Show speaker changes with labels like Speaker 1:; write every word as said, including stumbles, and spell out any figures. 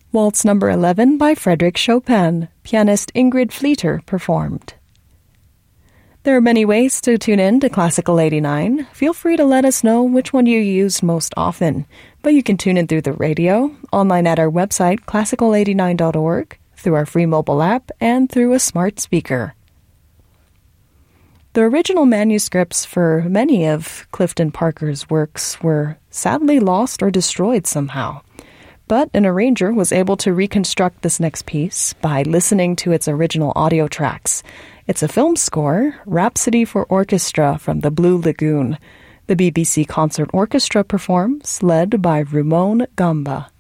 Speaker 1: Waltz number eleven by Frédéric Chopin, pianist Ingrid Fleeter performed. There are many ways to tune in to Classical eighty-nine. Feel free to let us know which one you use most often, but you can tune in through the radio, online at our website classical eighty-nine dot org, through our free mobile app, and through a smart speaker. The original manuscripts for many of Clifton Parker's works were sadly lost or destroyed somehow. But an arranger was able to reconstruct this next piece by listening to its original audio tracks. It's a film score, Rhapsody for Orchestra from the Blue Lagoon. The B B C Concert Orchestra performs, led by Ramon Gamba.